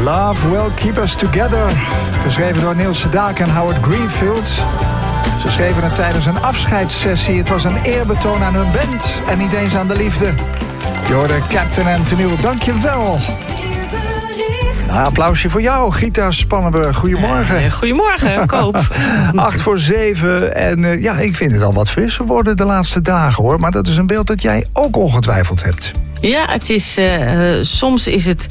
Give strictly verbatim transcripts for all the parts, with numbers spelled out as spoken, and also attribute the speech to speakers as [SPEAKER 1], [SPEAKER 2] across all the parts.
[SPEAKER 1] Love Will Keep Us Together. Geschreven door Niels Sedaka en Howard Greenfield. Ze schreven het tijdens een afscheidssessie. Het was een eerbetoon aan hun band en niet eens aan de liefde. Je hoorde Captain Anthony, dank je wel. Nou, applausje voor jou, Gita Spannenburg. Goedemorgen.
[SPEAKER 2] Uh, goedemorgen, Koop.
[SPEAKER 1] Acht voor zeven. En uh, ja, ik vind het al wat frisser worden de laatste dagen, hoor. Maar dat is een beeld dat jij ook ongetwijfeld hebt.
[SPEAKER 2] Ja, het is, uh, soms is het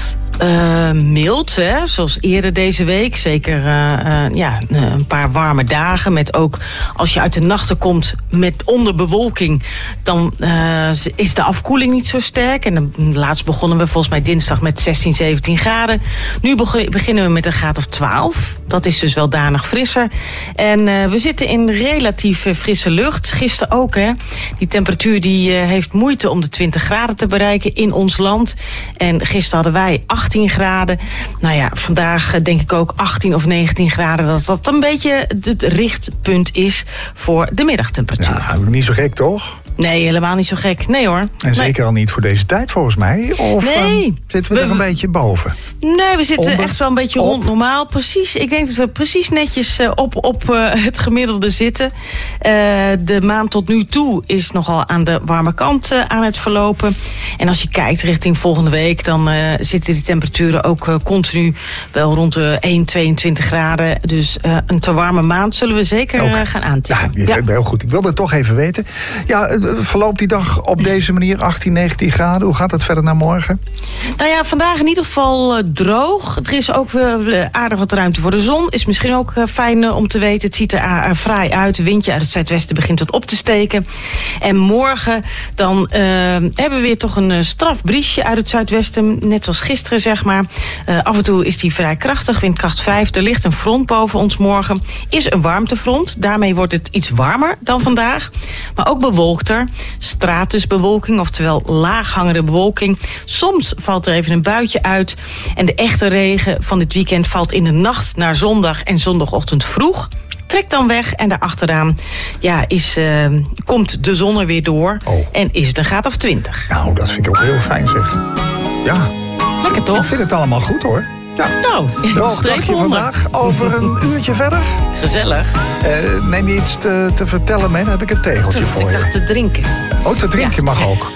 [SPEAKER 2] uh, mild, hè? Zoals eerder deze week. Zeker uh, uh, ja, een paar warme dagen. Met ook als je uit de nachten komt met onderbewolking, dan uh, is de afkoeling niet zo sterk. En dan, laatst begonnen we volgens mij dinsdag met zestien, zeventien graden. Nu beginnen we met een graad of twaalf. Dat is dus wel danig frisser. En uh, we zitten in relatief uh, frisse lucht. Gisteren ook, hè. Die temperatuur die, uh, heeft moeite om de twintig graden te bereiken in ons land. En gisteren hadden wij achttien graden. Nou ja, vandaag uh, denk ik ook achttien of negentien graden. Dat dat een beetje het richtpunt is voor de middagtemperatuur.
[SPEAKER 1] Ja, niet zo gek, toch?
[SPEAKER 2] Nee, helemaal niet zo gek. Nee hoor.
[SPEAKER 1] En zeker
[SPEAKER 2] nee.
[SPEAKER 1] al niet voor deze tijd volgens mij. Of
[SPEAKER 2] nee.
[SPEAKER 1] um, zitten we, we er een beetje boven?
[SPEAKER 2] Nee, we zitten
[SPEAKER 1] Onder,
[SPEAKER 2] echt wel een beetje
[SPEAKER 1] op.
[SPEAKER 2] rond normaal. Precies. Ik denk dat we precies netjes uh, op, op uh, het gemiddelde zitten. Uh, de maand tot nu toe is nogal aan de warme kant uh, aan het verlopen. En als je kijkt richting volgende week, dan uh, zitten die temperaturen ook uh, continu wel rond de één, tweeëntwintig graden. Dus uh, een te warme maand zullen we zeker okay. uh, gaan aantikken.
[SPEAKER 1] Ja, ja, heel goed. Ik wilde het toch even weten. Ja, verloopt die dag op deze manier, achttien, negentien graden? Hoe gaat het verder naar morgen?
[SPEAKER 2] Nou ja, vandaag in ieder geval uh, droog. Er is ook uh, aardig wat ruimte voor de zon. Is misschien ook uh, fijn uh, om te weten. Het ziet er uh, fraai uit. Het windje uit het zuidwesten begint wat op te steken. En morgen dan uh, hebben we weer toch een uh, straf briesje uit het zuidwesten. Net zoals gisteren, zeg maar. Uh, af en toe is die vrij krachtig, windkracht vijf. Er ligt een front boven ons morgen. Is een warmtefront. Daarmee wordt het iets warmer dan vandaag. Maar ook bewolkter. Stratusbewolking, oftewel laaghangende bewolking. Soms valt er even een buitje uit. En de echte regen van dit weekend valt in de nacht naar zondag en zondagochtend vroeg. Trekt dan weg en daarachteraan ja, is, uh, komt de zon er weer door. Oh. En is het een graad of twintig.
[SPEAKER 1] Nou, dat vind ik ook heel fijn, zeg. Ja.
[SPEAKER 2] Lekker toch?
[SPEAKER 1] Ik vind het allemaal goed, hoor. Ja.
[SPEAKER 2] Nou,
[SPEAKER 1] Droog dagje vandaag. Over een uurtje verder.
[SPEAKER 2] Gezellig.
[SPEAKER 1] Uh, neem je iets te, te vertellen mee? Dan heb ik een tegeltje
[SPEAKER 2] te,
[SPEAKER 1] voor
[SPEAKER 2] ik
[SPEAKER 1] je.
[SPEAKER 2] dacht te drinken.
[SPEAKER 1] Oh, te drinken ja. mag ook.